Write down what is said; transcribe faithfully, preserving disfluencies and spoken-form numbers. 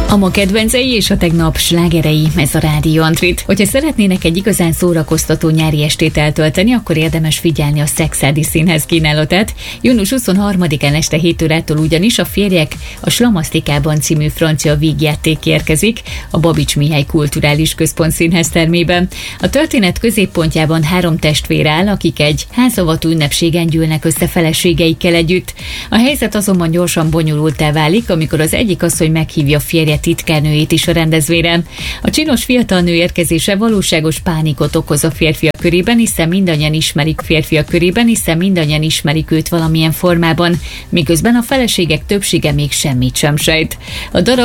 A ma kedvencei és a tegnap slágerei, ez a Rádió Antrit. Hogyha szeretnének egy igazán szórakoztató nyári estét eltölteni, akkor érdemes figyelni a Szekszárdi Színház kínálatát. június huszonharmadikán este hét órától ugyanis a Férjek a Slamasztikában című francia vígjáték érkezik a Babics Mihály Kulturális Központ színház termében. A történet középpontjában három testvér áll, akik egy házavató ünnepségen gyűlnek össze feleségeikkel együtt. A helyzet azonban gyorsan bonyolulttá válik, amikor az egyik asszony meghívja férje titkárnőjét is a rendezvényre. A csinos fiatal nő érkezése valóságos pánikot okoz a férfiak körében, hiszen mindannyian ismerik férfiak körében, hiszen mindannyian ismerik őt valamilyen formában, miközben a feleségek többsége még semmit sem sejt. A darab